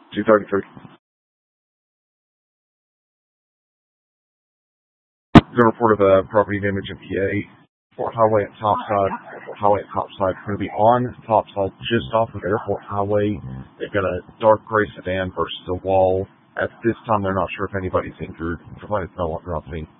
233. The report of property damage in PA. Fort Highway at Topside. Fort Highway at Topside. We're going to be on Topside, just off of Airport Highway. They've got a dark gray sedan versus a wall. At this time, they're not sure if anybody's injured. Somebody's no longer on scene.